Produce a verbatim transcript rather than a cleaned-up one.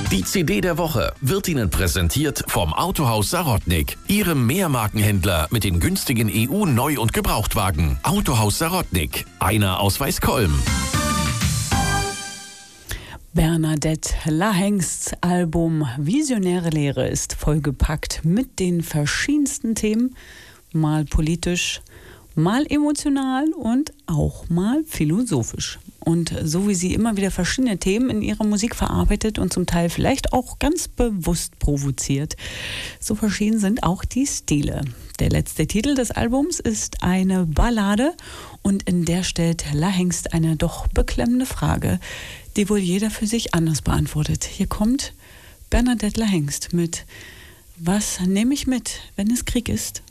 Die C D der Woche wird Ihnen präsentiert vom Autohaus Sarotnik, Ihrem Mehrmarkenhändler mit den günstigen E U-Neu- und Gebrauchtwagen. Autohaus Sarotnik, einer aus Weißkolm. Bernadette Lahengsts Album Visionäre Lehre ist vollgepackt mit den verschiedensten Themen, mal politisch, mal emotional und auch mal philosophisch. Und so wie sie immer wieder verschiedene Themen in ihrer Musik verarbeitet und zum Teil vielleicht auch ganz bewusst provoziert, so verschieden sind auch die Stile. Der letzte Titel des Albums ist eine Ballade und in der stellt Lahengst eine doch beklemmende Frage, die wohl jeder für sich anders beantwortet. Hier kommt Bernadette Lahengst mit: Was nehme ich mit, wenn es Krieg ist?